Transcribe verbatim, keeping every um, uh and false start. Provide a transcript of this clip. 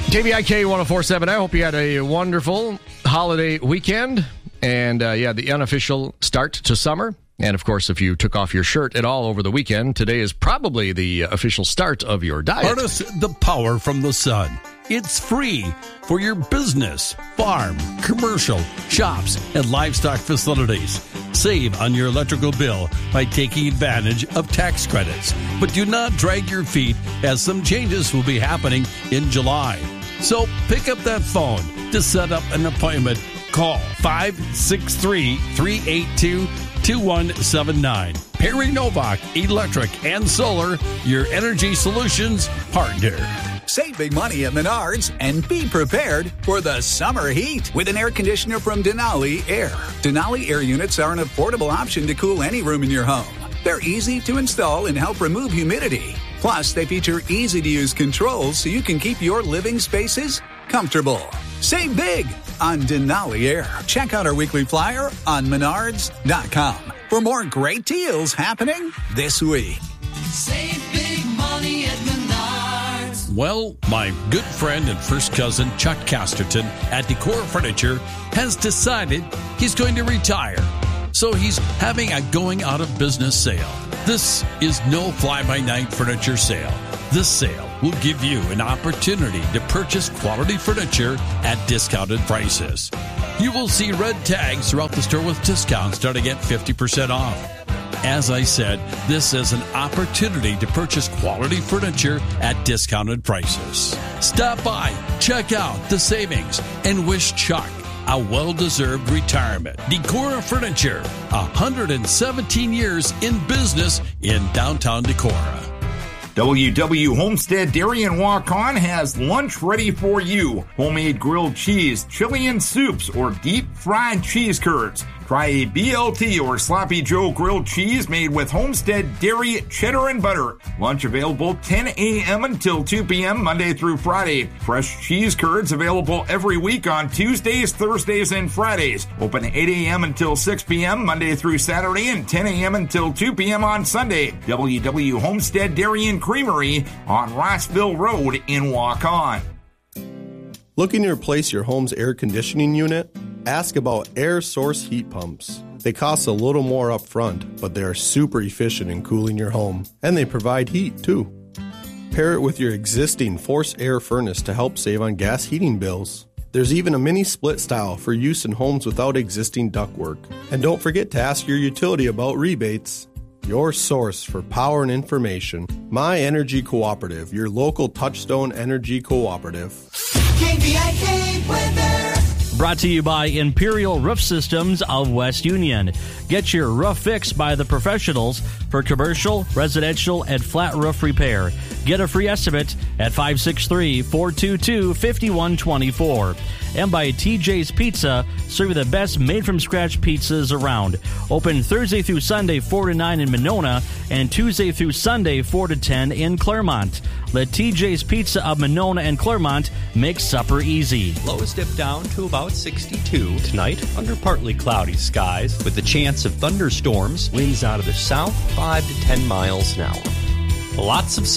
K B I K one oh four point seven. I hope you had a wonderful holiday weekend. And, uh, yeah, the unofficial start to summer. And, of course, if you took off your shirt at all over the weekend, today is probably the official start of your diet. Harness the power from the sun. It's free for your business, farm, commercial, shops, and livestock facilities. Save on your electrical bill by taking advantage of tax credits. But do not drag your feet, as some changes will be happening in July. So pick up that phone to set up an appointment. Call five six three, three eight two, two one seven nine. Perry Novak Electric and Solar, your energy solutions partner. Save big money at Menards and be prepared for the summer heat with an air conditioner from Denali Air. Denali Air units are an affordable option to cool any room in your home. They're easy to install and help remove humidity. Plus, they feature easy-to-use controls so you can keep your living spaces comfortable. Save big on Denali Air. Check out our weekly flyer on menards dot com for more great deals happening this week. Save big money at Menards. Well, my good friend and first cousin Chuck Casterton at Decor Furniture has decided he's going to retire. So he's having a going out of business sale. This is no fly-by-night furniture sale. This sale will give you an opportunity to purchase quality furniture at discounted prices. You will see red tags throughout the store with discounts starting at fifty percent off. As I said, this is an opportunity to purchase quality furniture at discounted prices. Stop by, check out the savings, and wish Chuck a well-deserved retirement. Decorah Furniture, one hundred seventeen years in business in downtown Decorah. W W Homestead Dairy and Walk-On has lunch ready for you. Homemade grilled cheese, Chilean soups, or deep-fried cheese curds. Try a B L T or Sloppy Joe grilled cheese made with Homestead Dairy, cheddar, and butter. Lunch available ten a.m. until two p.m. Monday through Friday. Fresh cheese curds available every week on Tuesdays, Thursdays, and Fridays. Open eight a.m. until six p.m. Monday through Saturday and ten a.m. until two p.m. on Sunday. W W Homestead Dairy and Creamery on Rossville Road in Waukon. Looking to replace your home's air conditioning unit? Ask about air source heat pumps. They cost a little more up front, but they are super efficient in cooling your home. And they provide heat, too. Pair it with your existing forced air furnace to help save on gas heating bills. There's even a mini split style for use in homes without existing ductwork. And don't forget to ask your utility about rebates. Your source for power and information. My Energy Cooperative, your local Touchstone Energy Cooperative. K B I K weather. Brought to you by Imperial Roof Systems of West Union. Get your roof fixed by the professionals for commercial, residential, and flat roof repair. Get a free estimate at five six three, four two two, five one two four. And by T J's Pizza, serving the best made-from-scratch pizzas around. Open Thursday through Sunday, four to nine in Monona, and Tuesday through Sunday, four to ten in Claremont. Let T J's Pizza of Monona and Claremont make supper easy. Lows dip down to about sixty-two tonight under partly cloudy skies with the chance of thunderstorms. Winds out of the south, five to ten miles an hour. Lots of